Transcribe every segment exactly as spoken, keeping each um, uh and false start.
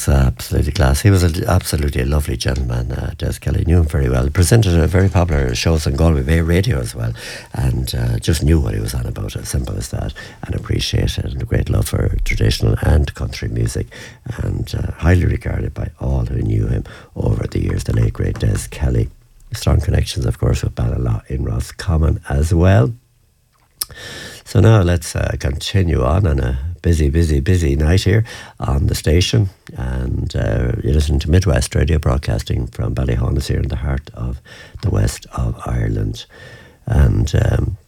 was uh, absolutely class. He was a, absolutely a lovely gentleman, uh, Des Kelly. Knew him very well. He presented a very popular shows on Galway Bay Radio as well, and uh, just knew what he was on about, as simple as that, and appreciated it, and a great love for traditional and country music, and uh, highly regarded by all who knew him over the years, the late great Des Kelly. Strong connections, of course, with Ballala in Roscommon as well. So now let's uh, continue on on a busy, busy, busy night here on the station. And uh, you listen to Midwest Radio, broadcasting from Ballyhonus here in the heart of the west of Ireland. And um,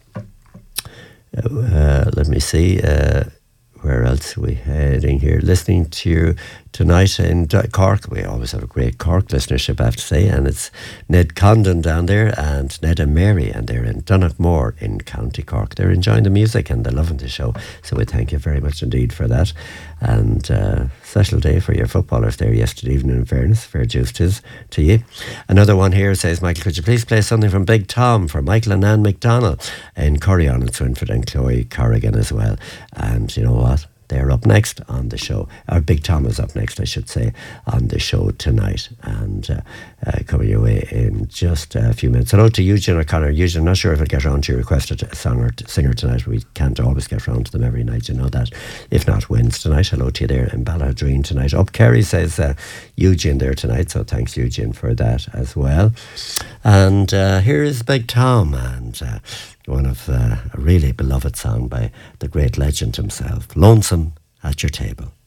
uh, let me see, uh, where else are we heading here? Listening to you tonight in Cork. We always have a great Cork listenership, I have to say, and it's Ned Condon down there and Ned and Mary, and they're in Donaghmore in County Cork. They're enjoying the music and they're loving the show, so we thank you very much indeed for that. And uh, special day for your footballers there yesterday evening, in fairness. Fair juice tis to you. Another one here says, Michael, could you please play something from Big Tom for Michael and Anne McDonald in Corrion and Swinford, and Chloe Corrigan as well. And you know what? They're up next on the show. Or Big Tom is up next, I should say, on the show tonight. And uh, uh, coming your way in just a few minutes. Hello to Eugene O'Connor. Eugene, I'm not sure if I'll get around to your requested song or t- singer tonight. We can't always get around to them every night, you know that. If not, wins tonight. Hello to you there in Balladreen tonight. Up Kerry says uh, Eugene there tonight, so thanks Eugene for that as well. And uh, here is Big Tom, and uh, one of uh, a really beloved song by the great legend himself, Lonesome at Your Table.